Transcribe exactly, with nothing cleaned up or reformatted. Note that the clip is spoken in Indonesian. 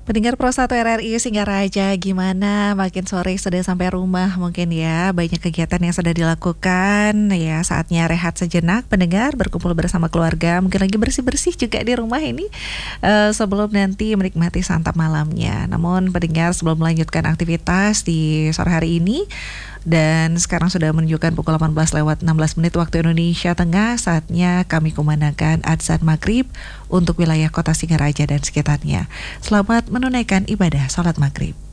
Pendengar Pro satu R R I Singaraja, gimana? Makin sore sudah sampai rumah mungkin ya. Banyak kegiatan yang sudah dilakukan. Ya, saatnya rehat sejenak. Pendengar berkumpul bersama keluarga. Mungkin lagi bersih-bersih juga di rumah ini. uh, Sebelum nanti menikmati santap malamnya. Namun pendengar, sebelum melanjutkan aktivitas di sore hari ini, dan sekarang sudah menunjukkan pukul delapan belas lewat enam belas menit waktu Indonesia Tengah. Saatnya kami kumandangkan adzan maghrib untuk wilayah kota Singaraja dan sekitarnya. Selamat menunaikan ibadah salat maghrib.